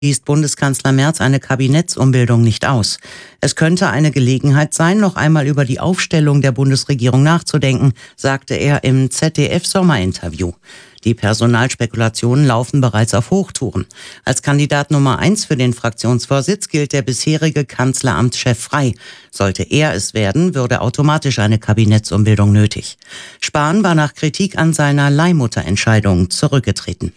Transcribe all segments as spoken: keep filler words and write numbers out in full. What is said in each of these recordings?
schließt Bundeskanzler Merz eine Kabinettsumbildung nicht aus. Es könnte eine Gelegenheit sein, noch einmal über die Aufstellung der Bundesregierung nachzudenken, sagte er im Z D F-Sommerinterview. Die Personalspekulationen laufen bereits auf Hochtouren. Als Kandidat Nummer eins für den Fraktionsvorsitz gilt der bisherige Kanzleramtschef Frey. Sollte er es werden, würde automatisch eine Kabinettsumbildung nötig. Spahn war nach Kritik an seiner Leihmutterentscheidung zurückgetreten.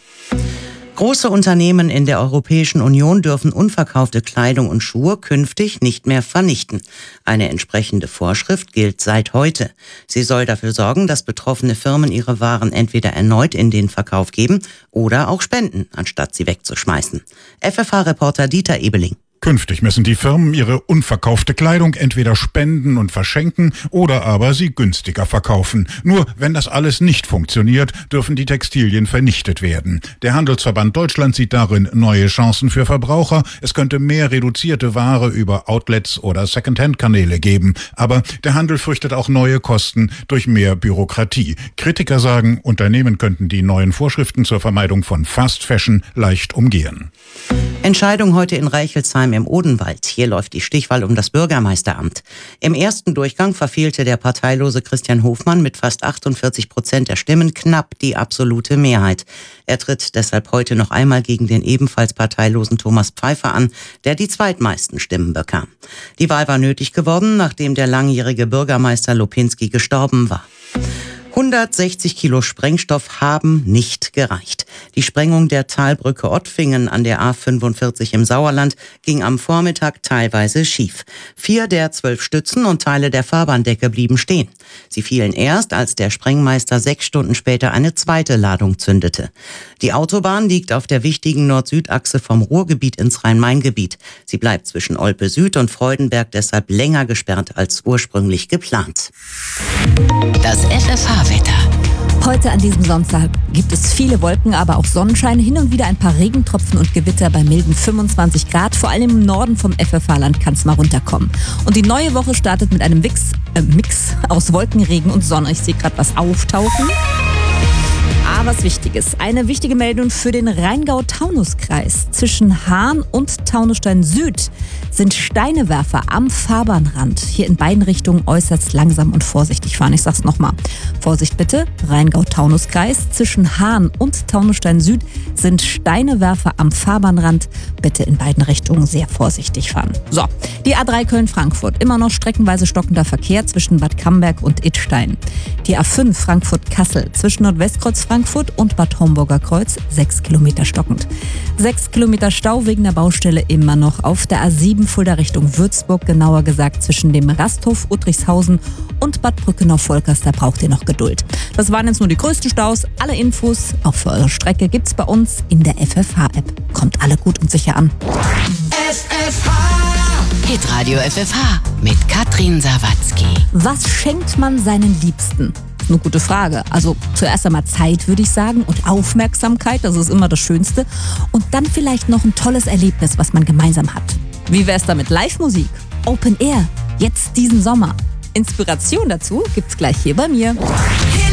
Große Unternehmen in der Europäischen Union dürfen unverkaufte Kleidung und Schuhe künftig nicht mehr vernichten. Eine entsprechende Vorschrift gilt seit heute. Sie soll dafür sorgen, dass betroffene Firmen ihre Waren entweder erneut in den Verkauf geben oder auch spenden, anstatt sie wegzuschmeißen. F F H-Reporter Dieter Ebeling. Künftig müssen die Firmen ihre unverkaufte Kleidung entweder spenden und verschenken oder aber sie günstiger verkaufen. Nur wenn das alles nicht funktioniert, dürfen die Textilien vernichtet werden. Der Handelsverband Deutschland sieht darin neue Chancen für Verbraucher. Es könnte mehr reduzierte Ware über Outlets oder Secondhand-Kanäle geben. Aber der Handel fürchtet auch neue Kosten durch mehr Bürokratie. Kritiker sagen, Unternehmen könnten die neuen Vorschriften zur Vermeidung von Fast Fashion leicht umgehen. Entscheidung heute in Reichelsheim im Odenwald. Hier läuft die Stichwahl um das Bürgermeisteramt. Im ersten Durchgang verfehlte der parteilose Christian Hofmann mit fast achtundvierzig Prozent der Stimmen knapp die absolute Mehrheit. Er tritt deshalb heute noch einmal gegen den ebenfalls parteilosen Thomas Pfeiffer an, der die zweitmeisten Stimmen bekam. Die Wahl war nötig geworden, nachdem der langjährige Bürgermeister Lopinski gestorben war. hundertsechzig Kilo Sprengstoff haben nicht gereicht. Die Sprengung der Talbrücke Ottfingen an der A fünfundvierzig im Sauerland ging am Vormittag teilweise schief. Vier der zwölf Stützen und Teile der Fahrbahndecke blieben stehen. Sie fielen erst, als der Sprengmeister sechs Stunden später eine zweite Ladung zündete. Die Autobahn liegt auf der wichtigen Nord-Süd-Achse vom Ruhrgebiet ins Rhein-Main-Gebiet. Sie bleibt zwischen Olpe Süd und Freudenberg deshalb länger gesperrt als ursprünglich geplant. Das F F H-Wetter. Heute an diesem Sonntag gibt es viele Wolken, aber auch Sonnenschein, hin und wieder ein paar Regentropfen und Gewitter bei milden fünfundzwanzig Grad. Vor allem im Norden vom F F H-Land kann es mal runterkommen. Und die neue Woche startet mit einem Mix, äh, Mix aus Wolkenregen und Sonne. Ich sehe gerade was auftauchen. Aber was Wichtiges. Eine wichtige Meldung für den Rheingau-Taunus-Kreis. Zwischen Hahn und Taunusstein Süd sind Steinewerfer am Fahrbahnrand. Hier in beiden Richtungen äußerst langsam und vorsichtig fahren. Ich sag's nochmal. Vorsicht bitte. Rheingau-Taunus-Kreis. Zwischen Hahn und Taunusstein Süd sind Steinewerfer am Fahrbahnrand. Bitte in beiden Richtungen sehr vorsichtig fahren. So, die A drei Köln-Frankfurt. Immer noch streckenweise stockender Verkehr zwischen Bad Camberg und Idstein. Die A fünf Frankfurt-Kassel zwischen Nordwestkreuz Frankfurt und Bad Homburger Kreuz, sechs Kilometer stockend. Sechs Kilometer Stau wegen der Baustelle immer noch auf der A sieben Fulda Richtung Würzburg, genauer gesagt zwischen dem Rasthof Uttrichshausen und Bad Brückenau-Volkers, da braucht ihr noch Geduld. Das waren jetzt nur die größten Staus. Alle Infos auch für eure Strecke gibt's bei uns in der F F H-App. Kommt alle gut und sicher an. F F H. Hitradio F F H mit Katrin Sawatzki. Was schenkt man seinen Liebsten? Eine gute Frage. Also zuerst einmal Zeit, würde ich sagen, und Aufmerksamkeit, das ist immer das Schönste. Und dann vielleicht noch ein tolles Erlebnis, was man gemeinsam hat. Wie wär's da mit Live-Musik? Open Air, jetzt diesen Sommer. Inspiration dazu gibt's gleich hier bei mir.